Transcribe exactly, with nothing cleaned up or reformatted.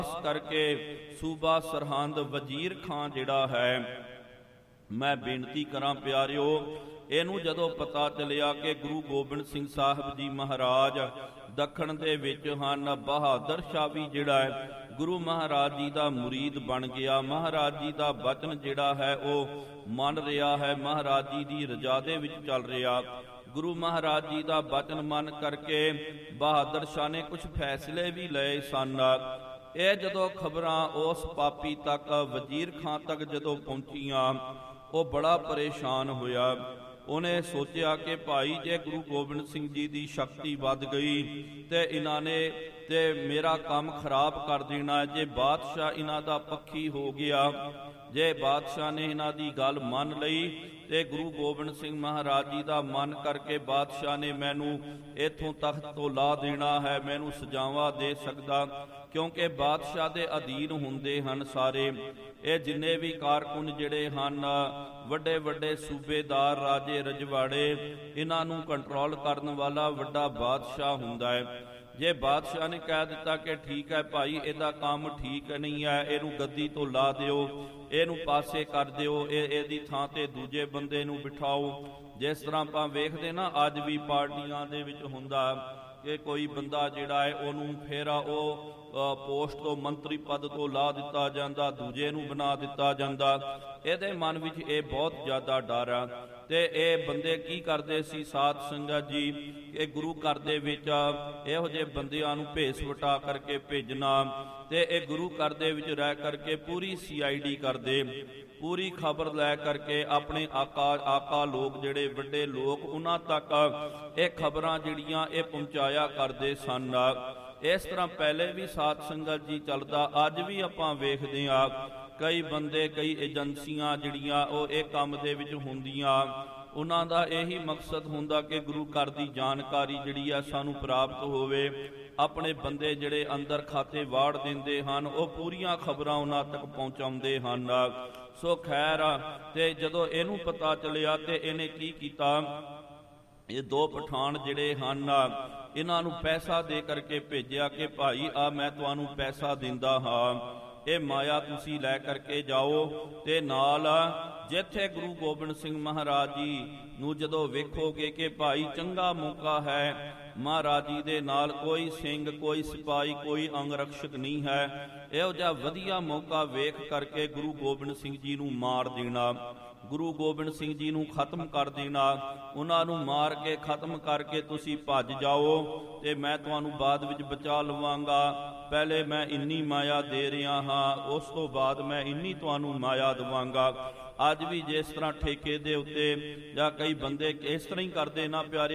करके सूबा सरहंद वजीर खां जिहड़ा है, मैं बेनती करां प्यारिओ, ਇਹਨੂੰ ਜਦੋਂ पता चलिया कि गुरु गोबिंद सिंह साहब जी महाराज दखण दे विच हन, बहादुर शाह भी जिहड़ा है गुरु महाराज जी का मुरीद बन गया, महाराज जी का वचन जिहड़ा है वह मन रहा है, महाराज जी की रजा दे विच चल रहा। गुरु महाराज जी का वचन मन करके बहादुर शाह ने कुछ फैसले भी लए सन। ਇਹ ਜਦੋਂ ਖਬਰਾਂ ਉਸ ਪਾਪੀ तक वजीर खां तक ਜਦੋਂ ਪਹੁੰਚੀਆਂ, ਉਹ ਬੜਾ ਪਰੇਸ਼ਾਨ ਹੋਇਆ। ਉਹਨੇ ਸੋਚਿਆ ਕਿ ਭਾਈ ਜੇ ਗੁਰੂ ਗੋਬਿੰਦ ਸਿੰਘ ਜੀ ਦੀ ਸ਼ਕਤੀ ਵੱਧ ਗਈ ਤੇ ਇਹਨਾਂ ਨੇ ਤੇ ਮੇਰਾ ਕੰਮ ਖਰਾਬ ਕਰ ਦੇਣਾ। ਜੇ ਬਾਦਸ਼ਾਹ ਇਹਨਾਂ ਦਾ ਪੱਖੀ ਹੋ ਗਿਆ, ਜੇ ਬਾਦਸ਼ਾਹ ਨੇ ਇਹਨਾਂ ਦੀ ਗੱਲ ਮੰਨ ਲਈ ਤੇ ਗੁਰੂ ਗੋਬਿੰਦ ਸਿੰਘ ਮਹਾਰਾਜ ਜੀ ਦਾ ਮਨ ਕਰਕੇ ਬਾਦਸ਼ਾਹ ਨੇ ਮੈਨੂੰ ਇੱਥੋਂ ਤਖਤ ਤੋਂ ਲਾ ਦੇਣਾ ਹੈ, ਮੈਨੂੰ ਸਜ਼ਾਵਾਂ ਦੇ ਸਕਦਾ, ਕਿਉਂਕਿ ਬਾਦਸ਼ਾਹ ਦੇ ਅਧੀਨ ਹੁੰਦੇ ਹਨ ਸਾਰੇ ਇਹ ਜਿੰਨੇ ਵੀ ਕਾਰਕੁਨ ਜਿਹੜੇ ਹਨ, ਵੱਡੇ ਵੱਡੇ ਸੂਬੇਦਾਰ, ਰਾਜੇ ਰਜਵਾੜੇ, ਇਹਨਾਂ ਨੂੰ ਕੰਟਰੋਲ ਕਰਨ ਵਾਲਾ ਵੱਡਾ ਬਾਦਸ਼ਾਹ ਹੁੰਦਾ ਹੈ। ਜੇ ਬਾਦਸ਼ਾਹ ਨੇ ਕਹਿ ਦਿੱਤਾ ਕਿ ਠੀਕ ਹੈ ਭਾਈ ਇਹਦਾ ਕੰਮ ਠੀਕ ਨਹੀਂ ਹੈ, ਇਹਨੂੰ ਗੱਦੀ ਤੋਂ ਲਾ ਦਿਓ, ਇਹਨੂੰ ਪਾਸੇ ਕਰ ਦਿਓ, ਇਹ ਇਹਦੀ ਥਾਂ ਤੇ ਦੂਜੇ ਬੰਦੇ ਨੂੰ ਬਿਠਾਓ। ਜਿਸ ਤਰ੍ਹਾਂ ਆਪਾਂ ਵੇਖਦੇ ਨਾ ਅੱਜ ਵੀ ਪਾਰਟੀਆਂ ਦੇ ਵਿੱਚ ਹੁੰਦਾ ਕਿ ਕੋਈ ਬੰਦਾ ਜਿਹੜਾ ਹੈ ਉਹਨੂੰ ਫਿਰ ਉਹ ਪੋਸਟ ਤੋਂ ਮੰਤਰੀ ਪਦ ਤੋਂ ਲਾ ਦਿੱਤਾ ਜਾਂਦਾ, ਦੂਜੇ ਨੂੰ ਬਣਾ ਦਿੱਤਾ ਜਾਂਦਾ। ਇਹਦੇ ਮਨ ਵਿੱਚ ਇਹ ਬਹੁਤ ਜ਼ਿਆਦਾ ਡਰ ਆ। ਤੇ ਇਹ ਬੰਦੇ ਕੀ ਕਰਦੇ ਸੀ ਸਾਧ ਸੰਗਤ ਜੀ, ਇਹ ਗੁਰੂ ਘਰ ਦੇ ਵਿੱਚ ਇਹੋ ਜਿਹੇ ਬੰਦਿਆਂ ਨੂੰ ਭੇਸ ਵਟਾ ਕਰਕੇ ਭੇਜਣਾ ਤੇ ਇਹ ਗੁਰੂ ਘਰ ਦੇ ਵਿੱਚ ਰਹਿ ਕਰਕੇ ਪੂਰੀ ਸੀ ਆਈ ਡੀ ਕਰਦੇ, ਪੂਰੀ ਖਬਰ ਲੈ ਕਰਕੇ ਆਪਣੇ ਆਕਾ ਆਕਾ ਲੋਕ ਜਿਹੜੇ ਵੱਡੇ ਲੋਕ ਉਹਨਾਂ ਤੱਕ ਇਹ ਖਬਰਾਂ ਜਿਹੜੀਆਂ ਇਹ ਪਹੁੰਚਾਇਆ ਕਰਦੇ ਸਨ। ਇਸ ਤਰ੍ਹਾਂ ਪਹਿਲੇ ਵੀ ਸਾਧ ਸੰਗਤ ਜੀ ਚੱਲਦਾ, ਅੱਜ ਵੀ ਆਪਾਂ ਵੇਖਦੇ ਹਾਂ ਕਈ ਬੰਦੇ, ਕਈ ਏਜੰਸੀਆਂ ਜਿਹੜੀਆਂ ਉਹ ਇਹ ਕੰਮ ਦੇ ਵਿੱਚ ਹੁੰਦੀਆਂ, ਉਹਨਾਂ ਦਾ ਇਹੀ ਮਕਸਦ ਹੁੰਦਾ ਕਿ ਗੁਰੂ ਘਰ ਦੀ ਜਾਣਕਾਰੀ ਜਿਹੜੀ ਆ ਸਾਨੂੰ ਪ੍ਰਾਪਤ ਹੋਵੇ। ਆਪਣੇ ਬੰਦੇ ਜਿਹੜੇ ਅੰਦਰ ਖਾਤੇ ਵਾੜ ਦਿੰਦੇ ਹਨ, ਉਹ ਪੂਰੀਆਂ ਖਬਰਾਂ ਉਹਨਾਂ ਤੱਕ ਪਹੁੰਚਾਉਂਦੇ ਹਨ। ਸੋ ਖੈਰ, ਤੇ ਜਦੋਂ ਇਹਨੂੰ ਪਤਾ ਚੱਲਿਆ ਤੇ ਇਹਨੇ ਕੀ ਕੀਤਾ, ਇਹ ਦੋ ਪਠਾਨ ਜਿਹੜੇ ਹਨ ਇਹਨਾਂ ਨੂੰ ਪੈਸਾ ਦੇ ਕਰਕੇ ਭੇਜਿਆ ਕਿ ਭਾਈ ਆ ਮੈਂ ਤੁਹਾਨੂੰ ਪੈਸਾ ਦਿੰਦਾ ਹਾਂ, ਇਹ ਮਾਇਆ ਤੁਸੀਂ ਲੈ ਕਰਕੇ ਜਾਓ ਤੇ ਨਾਲ ਜਿੱਥੇ ਗੁਰੂ ਗੋਬਿੰਦ ਸਿੰਘ ਮਹਾਰਾਜ ਜੀ ਨੂੰ ਜਦੋਂ ਵੇਖੋਗੇ ਕਿ ਭਾਈ ਚੰਗਾ ਮੌਕਾ ਹੈ, ਮਹਾਰਾਜ ਜੀ ਦੇ ਨਾਲ ਕੋਈ ਸਿੰਘ, ਕੋਈ ਸਿਪਾਹੀ, ਕੋਈ ਅੰਗ ਰਕਸ਼ਕ ਨਹੀਂ ਹੈ, ਇਹੋ ਜਿਹਾ ਵਧੀਆ ਮੌਕਾ ਵੇਖ ਕਰਕੇ ਗੁਰੂ ਗੋਬਿੰਦ ਸਿੰਘ ਜੀ ਨੂੰ ਮਾਰ ਦੇਣਾ, ਗੁਰੂ ਗੋਬਿੰਦ ਸਿੰਘ ਜੀ ਨੂੰ ਖਤਮ ਕਰ ਦੇਣਾ। ਉਹਨਾਂ ਨੂੰ ਮਾਰ ਕੇ ਖਤਮ ਕਰਕੇ ਤੁਸੀਂ ਭੱਜ ਜਾਓ ਤੇ ਮੈਂ ਤੁਹਾਨੂੰ ਬਾਅਦ ਵਿੱਚ ਬਚਾ ਲਵਾਂਗਾ। ਪਹਿਲੇ ਮੈਂ ਇੰਨੀ ਮਾਇਆ ਦੇ ਰਿਹਾ ਹਾਂ, ਉਸ ਤੋਂ ਬਾਅਦ ਮੈਂ ਇੰਨੀ ਤੁਹਾਨੂੰ ਮਾਇਆ ਦੇਵਾਂਗਾ। ਅੱਜ ਵੀ ਜਿਸ ਤਰ੍ਹਾਂ ਠੇਕੇ ਦੇ ਉੱਤੇ ਜਾਂ ਕਈ ਬੰਦੇ ਇਸ ਤਰ੍ਹਾਂ ਹੀ ਕਰਦੇ ਨਾ ਪਿਆਰੇ